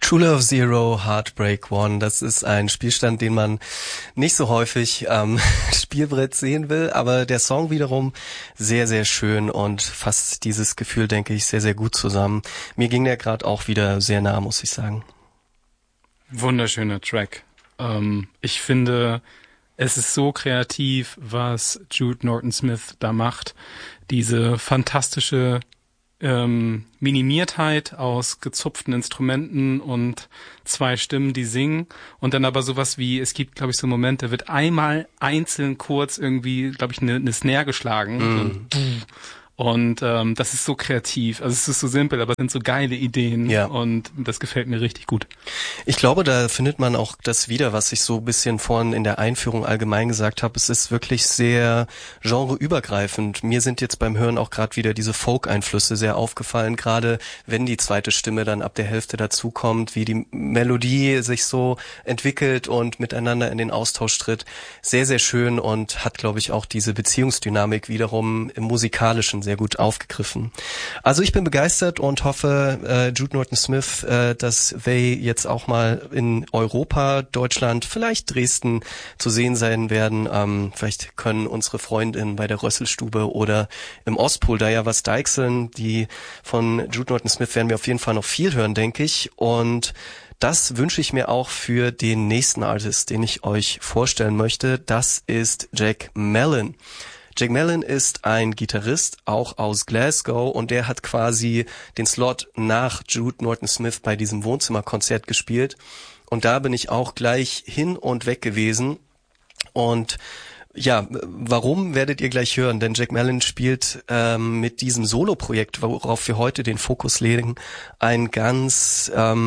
True Love Zero, Heartbreak One, das ist ein Spielstand, den man nicht so häufig am Spielbrett sehen will, aber der Song wiederum sehr, sehr schön und fasst dieses Gefühl, denke ich, sehr, sehr gut zusammen. Mir ging der gerade auch wieder sehr nah, muss ich sagen. Wunderschöner Track. Ich finde, es ist so kreativ, was Jude Norton-Smith da macht. Diese fantastische Minimiertheit aus gezupften Instrumenten und zwei Stimmen, die singen, und dann aber sowas wie, es gibt, glaube ich, so einen Moment, da wird einmal einzeln kurz irgendwie, glaube ich, eine Snare geschlagen. Und das ist so kreativ. Also es ist so simpel, aber es sind so geile Ideen. Ja. Und das gefällt mir richtig gut. Ich glaube, da findet man auch das wieder, was ich so ein bisschen vorhin in der Einführung allgemein gesagt habe. Es ist wirklich sehr genreübergreifend. Mir sind jetzt beim Hören auch gerade wieder diese Folk-Einflüsse sehr aufgefallen, gerade wenn die zweite Stimme dann ab der Hälfte dazukommt, wie die Melodie sich so entwickelt und miteinander in den Austausch tritt. Sehr, sehr schön und hat, glaube ich, auch diese Beziehungsdynamik wiederum im Musikalischen sehr gut aufgegriffen. Also ich bin begeistert und hoffe, Jude Norton-Smith, dass They jetzt auch mal in Europa, Deutschland, vielleicht Dresden zu sehen sein werden. Vielleicht können unsere Freundinnen bei der Rösselstube oder im Ostpol da ja was deichseln. Die von Jude Norton-Smith werden wir auf jeden Fall noch viel hören, denke ich. Und das wünsche ich mir auch für den nächsten Artist, den ich euch vorstellen möchte. Das ist Jack Mellon. Jack Mellon ist ein Gitarrist, auch aus Glasgow, und der hat quasi den Slot nach Jude Norton-Smith bei diesem Wohnzimmerkonzert gespielt. Und da bin ich auch gleich hin und weg gewesen. Und ja, warum, werdet ihr gleich hören, denn Jack Mellon spielt mit diesem Solo-Projekt, worauf wir heute den Fokus legen, ein ganz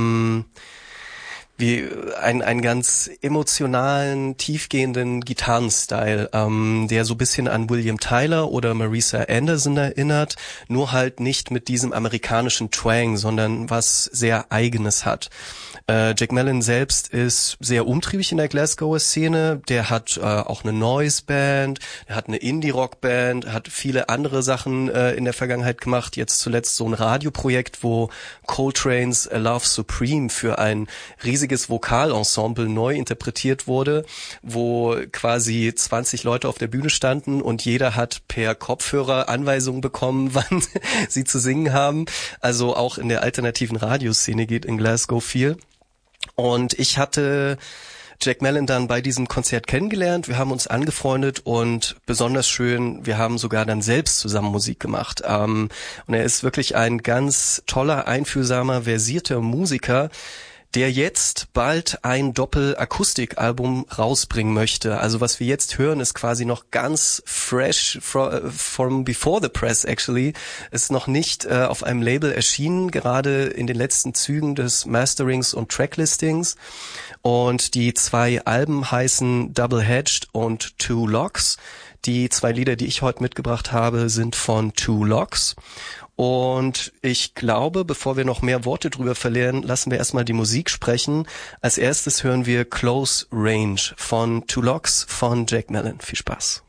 einen ganz emotionalen, tiefgehenden Gitarrenstyle, der so ein bisschen an William Tyler oder Marisa Anderson erinnert, nur halt nicht mit diesem amerikanischen Twang, sondern was sehr Eigenes hat. Jack Mellon selbst ist sehr umtriebig in der Glasgower Szene. Der hat auch eine Noise-Band, er hat eine Indie-Rock-Band, hat viele andere Sachen in der Vergangenheit gemacht. Jetzt zuletzt so ein Radioprojekt, wo Coltrane's A Love Supreme für ein riesiges Vokalensemble neu interpretiert wurde, wo quasi 20 Leute auf der Bühne standen und jeder hat per Kopfhörer Anweisungen bekommen, wann sie zu singen haben. Also auch in der alternativen Radioszene geht in Glasgow viel. Und ich hatte Jack Mellon dann bei diesem Konzert kennengelernt. Wir haben uns angefreundet und besonders schön, wir haben sogar dann selbst zusammen Musik gemacht. Und er ist wirklich ein ganz toller, einfühlsamer, versierter Musiker, der jetzt bald ein Doppel-Akustik-Album rausbringen möchte. Also was wir jetzt hören, ist quasi noch ganz fresh from before the press actually. Ist noch nicht auf einem Label erschienen, gerade in den letzten Zügen des Masterings und Tracklistings. Und die zwei Alben heißen Double Hedged und Two Locks. Die zwei Lieder, die ich heute mitgebracht habe, sind von Two Locks. Und ich glaube, bevor wir noch mehr Worte drüber verlieren, lassen wir erstmal die Musik sprechen. Als erstes hören wir Close Range von Two Locks von Jack Mellon. Viel Spaß.